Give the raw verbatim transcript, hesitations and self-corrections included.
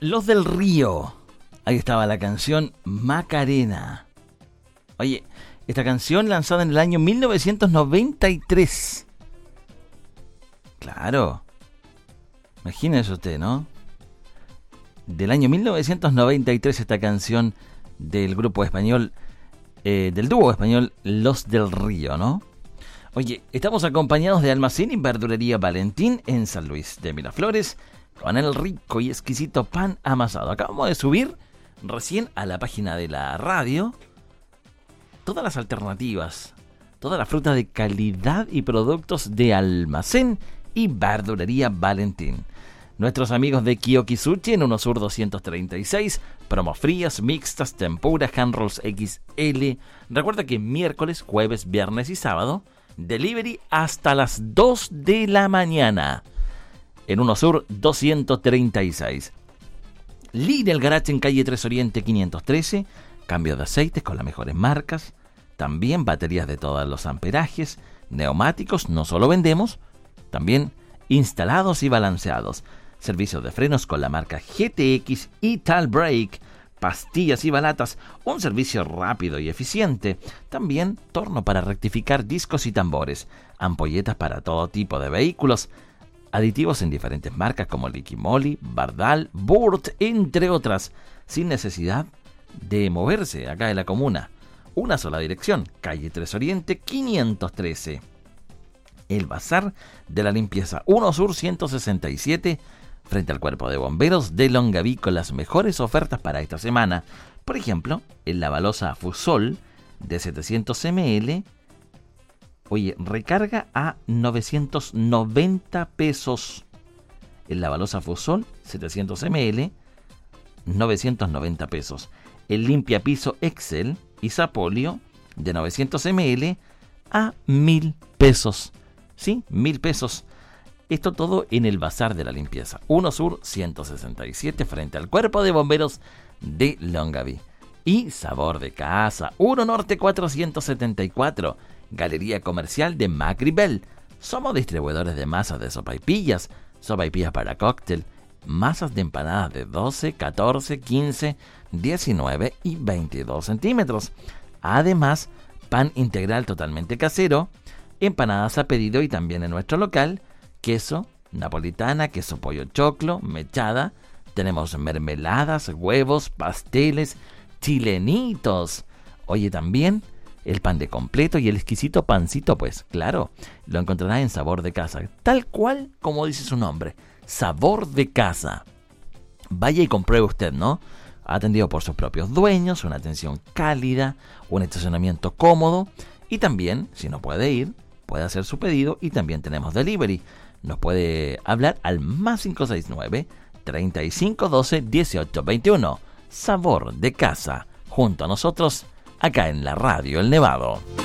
Los del Río. Ahí estaba la canción Macarena. Oye, esta canción lanzada en el año mil novecientos noventa y tres. Claro. Imagínese usted, ¿no? Del año mil novecientos noventa y tres esta canción del grupo español, eh, del dúo español Los del Río, ¿no? Oye, estamos acompañados de Almacén y Verdulería Valentín en San Luis de Miraflores con el rico y exquisito pan amasado. Acabamos de subir recién a la página de la radio todas las alternativas, toda la fruta de calidad y productos de Almacén y Verdulería Valentín. Nuestros amigos de Kiyoki Sushi en Uno Sur doscientos treinta y seis, promos frías, mixtas, tempura, hand rolls equis ele. Recuerda que miércoles, jueves, viernes y sábado, delivery hasta las dos de la mañana. En Uno Sur doscientos treinta y seis. Lidl Garage en calle tres Oriente quinientos trece, cambio de aceites con las mejores marcas, también baterías de todos los amperajes, neumáticos, no solo vendemos, también instalados y balanceados, servicios de frenos con la marca G T X y Tal Brake, pastillas y balatas, un servicio rápido y eficiente, también torno para rectificar discos y tambores, ampolletas para todo tipo de vehículos, aditivos en diferentes marcas como Liqui Moly, Bardal, Burt, entre otras, sin necesidad de moverse acá en la comuna. Una sola dirección, calle tres Oriente quinientos trece. El Bazar de la Limpieza, Uno Sur ciento sesenta y siete, frente al Cuerpo de Bomberos de Longaví, con las mejores ofertas para esta semana. Por ejemplo, el lavaloza Fusol de setecientos mililitros, oye, recarga a novecientos noventa pesos. El lavaloza Fusol setecientos mililitros, novecientos noventa pesos. El limpiapiso Excel y Sapolio de novecientos mililitros a mil pesos. Sí, mil pesos. Esto todo en el Bazar de la Limpieza, Uno Sur ciento sesenta y siete, frente al Cuerpo de Bomberos de Longaví. Y Sabor de Casa, Uno Norte cuatrocientos setenta y cuatro, Galería Comercial de Macribel. Somos distribuidores de masas de sopaipillas, sopaipillas para cóctel, masas de empanadas de doce, catorce, quince, diecinueve y veintidós centímetros. Además, pan integral totalmente casero, empanadas a pedido y también en nuestro local, queso, napolitana, queso pollo choclo, mechada, tenemos mermeladas, huevos, pasteles, chilenitos. Oye, también el pan de completo y el exquisito pancito, pues claro, lo encontrará en Sabor de Casa, tal cual como dice su nombre, Sabor de Casa. Vaya y compruebe usted, ¿no? Atendido por sus propios dueños, una atención cálida, un estacionamiento cómodo y también, si no puede ir, puede hacer su pedido y también tenemos delivery. Nos puede hablar al más cinco seis nueve, treinta y cinco doce, dieciocho veintiuno. Sabor de Casa, junto a nosotros, acá en la Radio El Nevado.